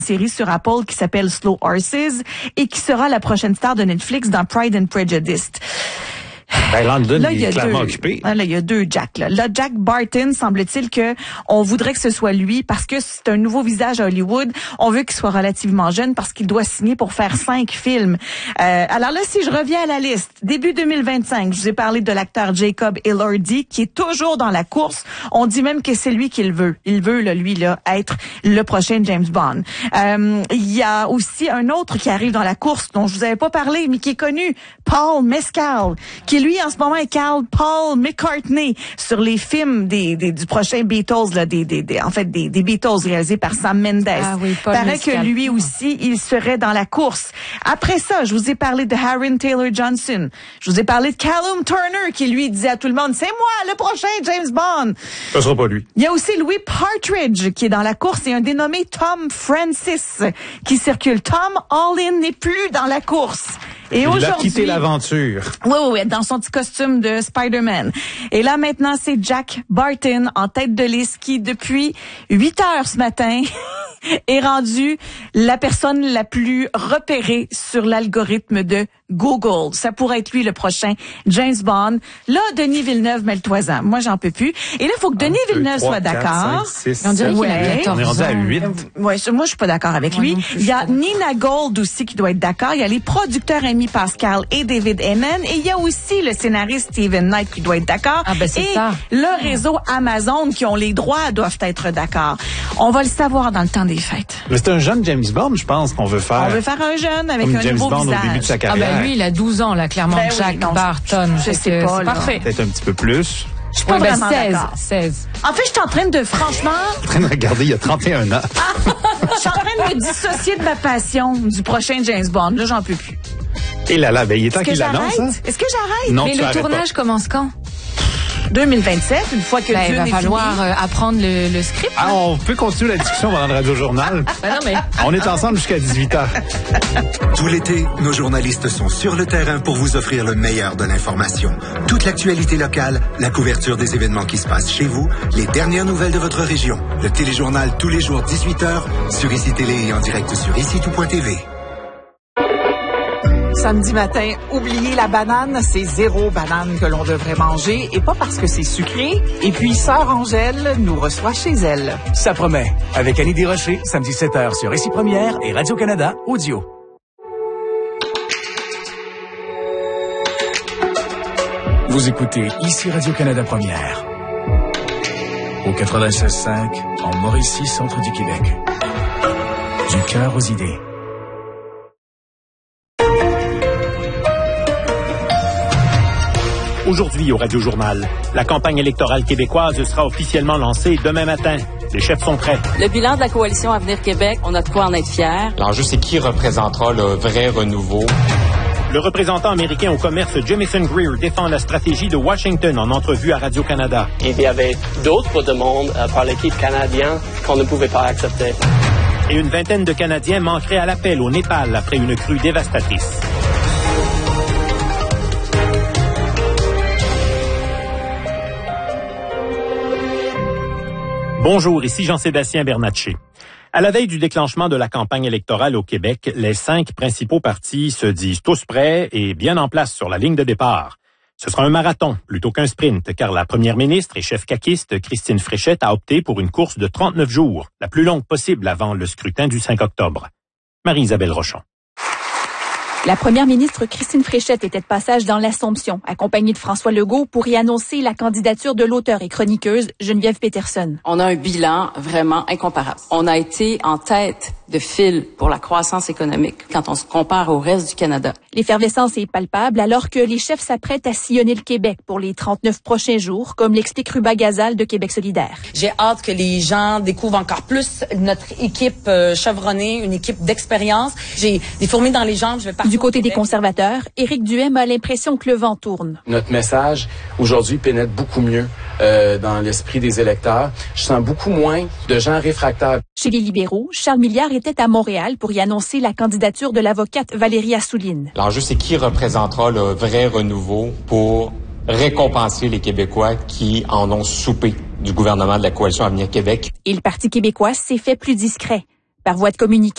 série sur Apple qui s'appelle Slow Horses et qui sera la prochaine star de Netflix dans Pride and Prejudice. Ben, London Là, est clairement occupé. Là, il y a deux Jack. Là, Jack Barton, semble-t-il que on voudrait que ce soit lui parce que c'est un nouveau visage à Hollywood. On veut qu'il soit relativement jeune parce qu'il doit signer pour faire 5 films. Alors là, si je reviens à la liste, début 2025, je vous ai parlé de l'acteur Jacob Elordi qui est toujours dans la course. On dit même que c'est lui qui le veut. Il veut, être le prochain James Bond. Il y a aussi un autre qui arrive dans la course dont je vous avais pas parlé, mais qui est connu, Paul Mescal, qui lui, en ce moment, est Paul McCartney sur les films du prochain Beatles, là, des Beatles réalisés par Sam Mendes. Ah oui, Paul Paraît Mescal. que lui aussi, il serait dans la course. Après ça, je vous ai parlé de Aaron Taylor Johnson. Je vous ai parlé de Callum Turner, qui lui disait à tout le monde, c'est moi, le prochain James Bond. Ce sera pas lui. Il y a aussi Louis Partridge, qui est dans la course, et un dénommé Tom Francis, qui circule. Tom Holland n'est plus dans la course. Et Il a quitté l'aventure. Oui, dans son petit costume de Spider-Man. Et là, maintenant, c'est Jack Barton en tête de liste qui, depuis 8 heures ce matin, est rendu la personne la plus repérée sur l'algorithme de Google. Ça pourrait être lui le prochain James Bond. Là, Denis Villeneuve, mêle-toi-en. Moi, j'en peux plus. Et là, il faut que Denis Villeneuve soit d'accord. 5, 6, on dirait qu'il a 14 On est rendu à 8. Ouais, moi, je suis pas d'accord avec lui. Il y a Nina Gold aussi qui doit être d'accord. Il y a les producteurs Amy Pascal et David Heyman. Et il y a aussi le scénariste Steven Knight qui doit être d'accord. Ah, ben, c'est et ça. le réseau Amazon qui ont les droits doivent être d'accord. On va le savoir dans le temps des fêtes. Mais c'est un jeune James Bond, je pense, qu'on veut faire. On veut faire un jeune avec comme un James nouveau Bond visage. au début de sa Ah carrière. ben lui, il a 12 ans, là, clairement, Ben oui, Jack non, Barton. je sais pas, C'est là. parfait. Peut-être un petit peu plus. Je suis pas Oui, ben vraiment 16, d'accord. 16. En fait, je suis en train de, franchement, En train de regarder, il y a 31 ans. je suis en train de me dissocier de ma passion du prochain James Bond. Là, j'en peux plus. Et là, ben, il est temps Est-ce que qu'il l'annonce, hein? j'arrête? Est-ce que j'arrête? Non, Mais tu le arrêtes tournage commence quand? 2027, une fois que Ben, il Dune va est falloir fini. apprendre le script. Ah, on peut continuer la discussion pendant le Radio-Journal. Ben non, mais... On est ensemble jusqu'à 18h. Tout l'été, nos journalistes sont sur le terrain pour vous offrir le meilleur de l'information. Toute l'actualité locale, la couverture des événements qui se passent chez vous, les dernières nouvelles de votre région. Le téléjournal tous les jours 18h sur ICI Télé et en direct sur ICITout.tv. Samedi matin, oubliez la banane, c'est 0 banane que l'on devrait manger et pas parce que c'est sucré. Et puis, Sœur Angèle nous reçoit chez elle. Ça promet. Avec Annie Desrochers, samedi 7h sur Récit Première et Radio-Canada Audio. Vous écoutez ici Radio-Canada Première. Au 96.5, en Mauricie, centre du Québec. Du cœur aux idées. Aujourd'hui au Radio-Journal, la campagne électorale québécoise sera officiellement lancée demain matin. Les chefs sont prêts. Le bilan de la coalition Avenir Québec, on a de quoi en être fiers. L'enjeu, c'est qui représentera le vrai renouveau. Le représentant américain au commerce Jamison Greer défend la stratégie de Washington en entrevue à Radio-Canada. Il y avait d'autres demandes par l'équipe canadienne qu'on ne pouvait pas accepter. Et une vingtaine de Canadiens manqueraient à l'appel au Népal après une crue dévastatrice. Bonjour, ici Jean-Sébastien Bernatchez. À la veille du déclenchement de la campagne électorale au Québec, les 5 principaux partis se disent tous prêts et bien en place sur la ligne de départ. Ce sera un marathon plutôt qu'un sprint, car la première ministre et chef caquiste Christine Fréchette a opté pour une course de 39 jours, la plus longue possible avant le scrutin du 5 octobre. Marie-Isabelle Rochon. La première ministre Christine Fréchette était de passage dans l'Assomption, accompagnée de François Legault pour y annoncer la candidature de l'auteure et chroniqueuse Geneviève Peterson. On a un bilan vraiment incomparable. On a été en tête de file pour la croissance économique quand on se compare au reste du Canada. L'effervescence est palpable alors que les chefs s'apprêtent à sillonner le Québec pour les 39 prochains jours, comme l'explique Ruba Gazal de Québec solidaire. J'ai hâte que les gens découvrent encore plus notre équipe chevronnée, une équipe d'expérience. J'ai des fourmis dans les jambes, je vais partir. Du côté des conservateurs, Éric Duhem a l'impression que le vent tourne. Notre message, aujourd'hui, pénètre beaucoup mieux dans l'esprit des électeurs. Je sens beaucoup moins de gens réfractaires. Chez les libéraux, Charles Milliard était à Montréal pour y annoncer la candidature de l'avocate Valérie Assouline. L'enjeu, c'est qui représentera le vrai renouveau pour récompenser les Québécois qui en ont soupé du gouvernement de la Coalition Avenir Québec. Et le Parti québécois s'est fait plus discret. Par voie de communiqué,